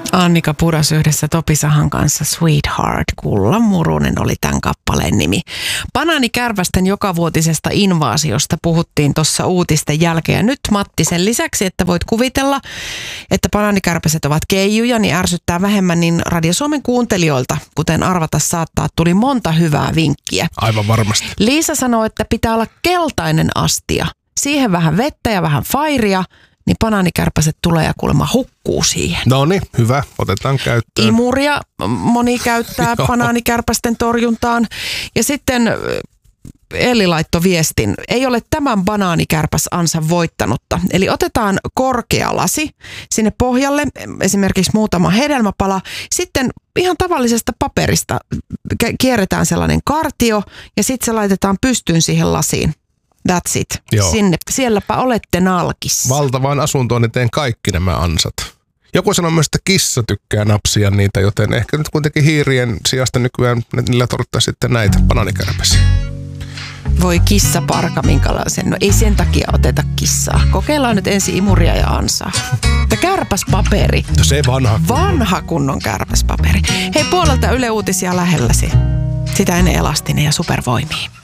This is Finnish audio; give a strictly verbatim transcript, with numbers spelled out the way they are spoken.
Annika Pudas yhdessä Topi Sahan kanssa Sweetheart. Kullan murunen oli tämän kappaleen nimi. Banaanikärpästen jokavuotisesta invaasiosta puhuttiin tuossa uutisten jälkeen. Ja nyt Matti, sen lisäksi, että voit kuvitella, että banaanikärpäset ovat keijuja, niin ärsyttää vähemmän, niin Radio Suomen kuuntelijoilta, kuten arvata saattaa, tuli monta hyvää vinkkiä. Aivan varmasti. Liisa sanoi, että pitää olla keltainen astia. Siihen vähän vettä ja vähän fairia, niin banaanikärpäset tulee ja kuulemma hukkuu siihen. No niin, hyvä. Otetaan käyttöön. Imuria moni käyttää banaanikärpästen torjuntaan. Ja sitten Elli laittoi viestin, ei ole tämän banaanikärpäs-ansan voittanutta. Eli otetaan korkea lasi sinne pohjalle, esimerkiksi muutama hedelmäpala. Sitten ihan tavallisesta paperista kierretään sellainen kartio ja sitten se laitetaan pystyyn siihen lasiin. That's it. Joo. Sinne, sielläpä olette nalkissa. Valtavaan asuntoon niin teen kaikki nämä ansat. Joku sanoo myös, että kissa tykkää napsia niitä, joten ehkä nyt kuitenkin hiirien sijasta nykyään niillä torttaa sitten näitä banaanikärpäsiä. Voi kissaparka, minkälaisen. No ei sen takia oteta kissaa. Kokeillaan nyt ensin imuria ja ansaa. Mutta kärpäspaperi. No se vanha. Vanha kunnon kärpäspaperi. Hei, puolelta Yle Uutisia lähelläsi. Sitä ennen Elastinen ja Supervoimia.